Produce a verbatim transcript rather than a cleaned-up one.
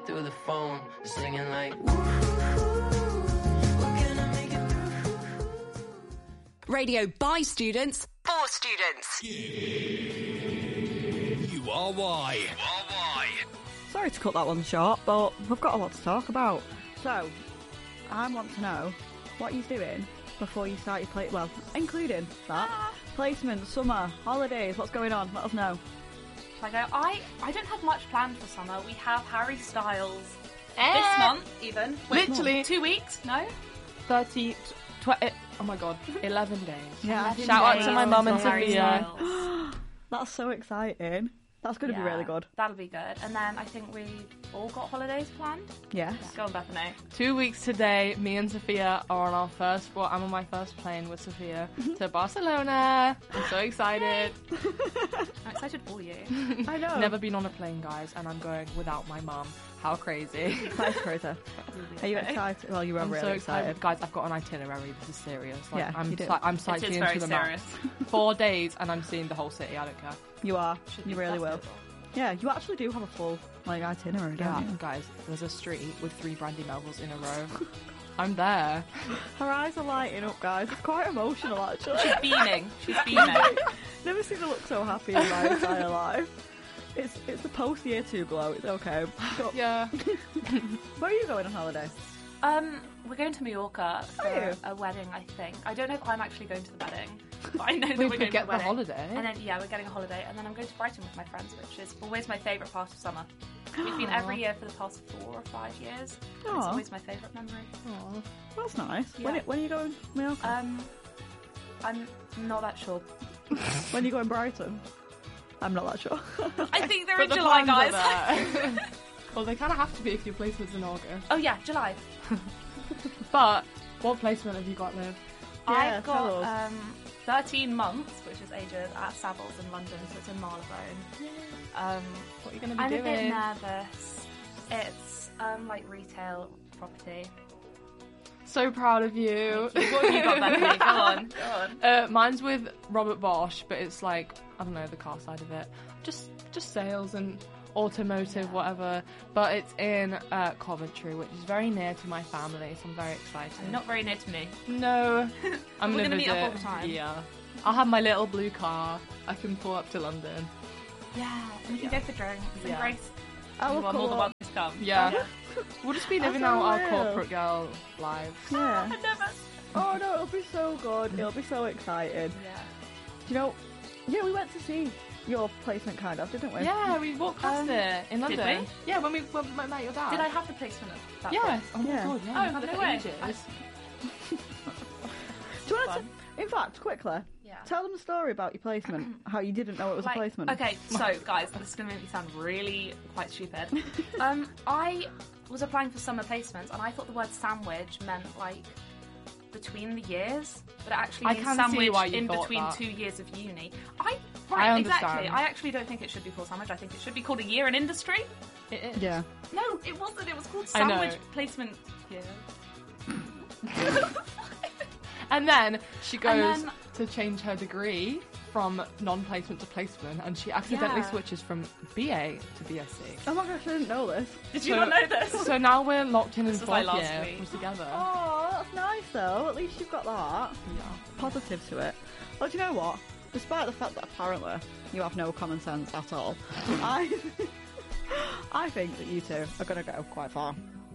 through the phone, singing like. Radio by students, for students. You are why. You are why. Sorry to cut that one short, but we've got a lot to talk about. So, I want to know what you're doing before you start your play. Well, including that Ah. placement, summer, holidays. What's going on? Let us know. I go. I I don't have much planned for summer. We have Harry Styles Eh. this month, even. Wait, Literally. two weeks. No. thirty, twenty, oh my god, eleven days. Yeah, Shout out to my mum and Harry Sophia. Styles. that's so exciting. That's going to be Yeah, really good. That'll be good. And then I think we all got holidays planned. Yes. Go on, Bethany. Two weeks today, me and Sophia are on our first, well, I'm on my first plane with Sophia to Barcelona. I'm so excited. I'm excited for you. I know. Never been on a plane, guys, and I'm going without my mum. How crazy. That's crazy. Are you excited? Well, you are I'm really so excited. excited. Guys, I've got an itinerary. This is serious. Like, Yeah, I'm, you do. si- I'm It is sightseeing very to the serious. max. Four days, and I'm seeing the whole city. I don't care. You are. Should be You really will. festival. Yeah, you actually do have a full like itinerary, don't Yeah, you? guys, there's a street with three brandy Melvilles in a row. I'm there. Her eyes are lighting up, guys. It's quite emotional, actually. She's beaming. She's beaming. Never seen her look so happy in my entire life. It's it's the post year two glow. It's okay. But Yeah. where are you going on holiday? Um, we're going to Mallorca for Are you? a wedding, I think. I don't know if I'm actually going to the wedding, but I know that We we're could going get to the the wedding. holiday. And then, yeah, we're getting a holiday, and then I'm going to Brighton with my friends, which is always my favourite part of summer. We've been every year for the past four or five years. and It's Aw. always my favourite memory. Aw. That's nice. When, Yeah. it, when are you going, Mallorca? Um, I'm not that sure. when are you going Brighton? I'm not that sure. I think they're But in the July, plans guys. are there. Well, they kind of have to be if your placement's in August. Oh yeah, July. But what placement have you got, Liv? Yeah, I've tell got us. um, thirteen months, which is ages, at Savills in London, so it's in Marylebone. Um, What are you going to be I'm doing? a bit nervous. It's um, like retail property. So proud of you. What have you got, Bethany? Go on, go on. Uh, mine's with Robert Bosch, but it's like, I don't know, the car side of it. Just just sales and automotive, whatever. But it's in uh, Coventry, which is very near to my family, so I'm very excited. Not very near to me. No. I'm We're gonna gonna meet up visit. all the time. Yeah. I'll have my little blue car. I can pull up to London. Yeah, and we can go for drinks. And Yeah. Grace, I you will are more than come welcome to come. Yeah. We'll just be living That's out our unreal. corporate girl lives. Yeah. I'm nervous. Oh no, it'll be so good. It'll be so exciting. Yeah. Do you know? Yeah, we went to see your placement, kind of, didn't we? Yeah, we walked past Um, it in did London. we? Yeah, when we, when we met your dad. Did I have the placement at that Yeah. point? Oh my Yeah. god, yeah. Oh, you had it no for way. ages. I- Do you want to? In fact, quickly, Yeah. tell them the story about your placement. How you didn't know it was Like, a placement. Okay, so guys, this is going to make me sound really quite stupid. Um, I was applying for summer placements, and I thought the word sandwich meant like between the years, but it actually I means can see sandwich why you in thought between that. two years of uni. I right, I exactly. understand. I actually don't think it should be called sandwich. I think it should be called a year in industry. It is. Yeah. No, it wasn't. It was called I know. sandwich placement year. And then she goes And then- to change her degree from non-placement to placement, and she accidentally Yeah. switches from B A to B S C. Oh my gosh, I didn't know this. Did you So- not know this? So now we're locked in in This was fourth like last year. week. We're together. Oh, that's nice though. At least you've got that. Yeah. Positive to it. Well, do you know what? Despite the fact that apparently you have no common sense at all, I I think that you two are going to go quite far.